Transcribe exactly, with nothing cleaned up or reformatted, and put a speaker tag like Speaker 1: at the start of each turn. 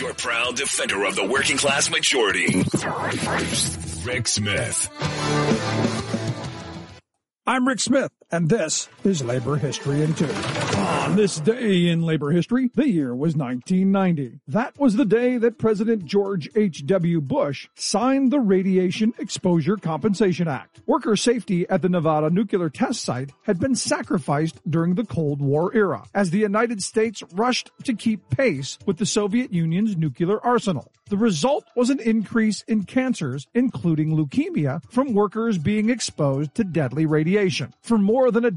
Speaker 1: your proud defender of the working class majority, Rick Smith.
Speaker 2: I'm Rick Smith, and this is Labor History in Two. On this day in labor history, the year was nineteen ninety. That was the day that President George H W. Bush signed the Radiation Exposure Compensation Act. Worker safety at the Nevada nuclear test site had been sacrificed during the Cold War era, as the United States rushed to keep pace with the Soviet Union's nuclear arsenal. The result was an increase in cancers, including leukemia, from workers being exposed to deadly radiation. For more than a